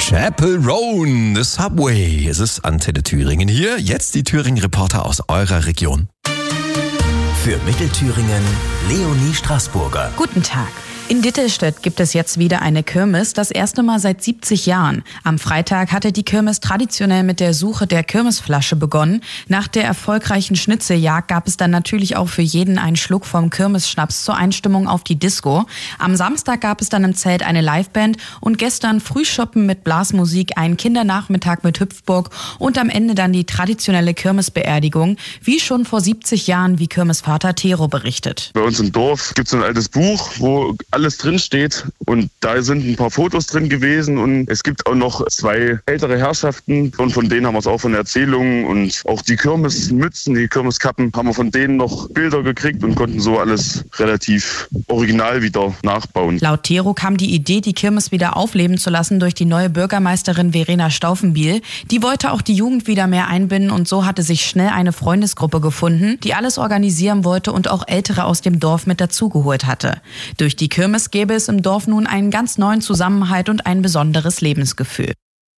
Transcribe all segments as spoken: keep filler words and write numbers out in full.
Chapel Roan, The Subway. Es ist Antenne Thüringen hier. Jetzt die Thüringen-Reporter aus eurer Region. Für Mittelthüringen Leonie Straßburger. Guten Tag. In Dittelstedt gibt es jetzt wieder eine Kirmes, das erste Mal seit siebzig Jahren. Am Freitag hatte die Kirmes traditionell mit der Suche der Kirmesflasche begonnen. Nach der erfolgreichen Schnitzeljagd gab es dann natürlich auch für jeden einen Schluck vom Kirmesschnaps zur Einstimmung auf die Disco. Am Samstag gab es dann im Zelt eine Liveband und gestern Frühschoppen mit Blasmusik, einen Kindernachmittag mit Hüpfburg und am Ende dann die traditionelle Kirmesbeerdigung, wie schon vor siebzig Jahren, wie Kirmesvater Tero berichtet. Bei uns im Dorf gibt es ein altes Buch, wo alles drin steht und da sind ein paar Fotos drin gewesen und es gibt auch noch zwei ältere Herrschaften und von denen haben wir es auch von Erzählungen und auch die Kirmesmützen, die Kirmeskappen haben wir von denen noch Bilder gekriegt und konnten so alles relativ original wieder nachbauen. Laut Tero kam die Idee, die Kirmes wieder aufleben zu lassen, durch die neue Bürgermeisterin Verena Stauffenbiel. Die wollte auch die Jugend wieder mehr einbinden und so hatte sich schnell eine Freundesgruppe gefunden, die alles organisieren wollte und auch Ältere aus dem Dorf mit dazugeholt hatte. Durch die Kirmes gäbe es im Dorf nun einen ganz neuen Zusammenhalt und ein besonderes Lebensgefühl.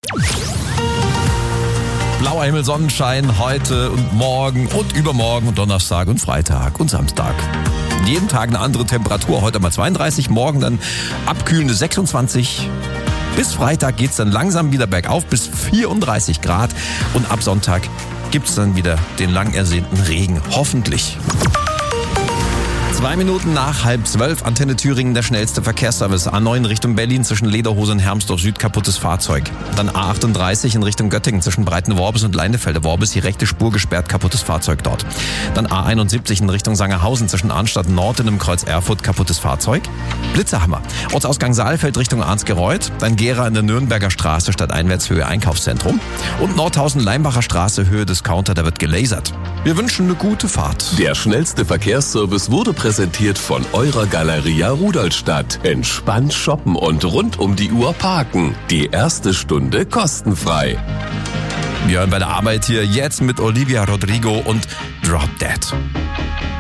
Blauer Himmel, Sonnenschein heute und morgen und übermorgen und Donnerstag und Freitag und Samstag. Jeden Tag eine andere Temperatur. Heute mal zweiunddreißig, morgen dann abkühlende sechsundzwanzig. Bis Freitag geht's dann langsam wieder bergauf bis vierunddreißig Grad. Und ab Sonntag gibt's dann wieder den lang ersehnten Regen. Hoffentlich. Zwei Minuten nach halb zwölf, Antenne Thüringen, der schnellste Verkehrsservice. A neun Richtung Berlin zwischen Lederhose und Hermsdorf Süd, kaputtes Fahrzeug. Dann A achtunddreißig in Richtung Göttingen zwischen Breitenworbis und Leinefelde-Worbis, die rechte Spur gesperrt, kaputtes Fahrzeug dort. Dann A einundsiebzig in Richtung Sangerhausen zwischen Arnstadt Nord und im Kreuz Erfurt, kaputtes Fahrzeug. Blitzerhammer. Ortsausgang Saalfeld Richtung Arnsgereuth. Dann Gera in der Nürnberger Straße statt Einwärtshöhe Einkaufszentrum. Und Nordhausen-Leimbacher Straße, Höhe Discounter, da wird gelasert. Wir wünschen eine gute Fahrt. Der schnellste Verkehrsservice wurde präsentiert von eurer Galeria Rudolstadt. Entspannt shoppen und rund um die Uhr parken. Die erste Stunde kostenfrei. Wir hören bei der Arbeit hier jetzt mit Olivia Rodrigo und Drop Dead.